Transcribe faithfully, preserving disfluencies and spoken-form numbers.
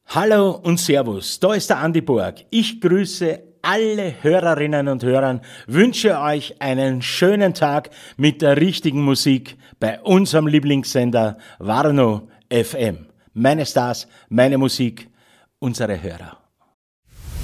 Hallo und Servus, da ist der Andi Borg. Ich grüße alle Hörerinnen und Hörer, wünsche euch einen schönen Tag mit der richtigen Musik bei unserem Lieblingssender Warnow F M. Meine Stars, meine Musik, unsere Hörer.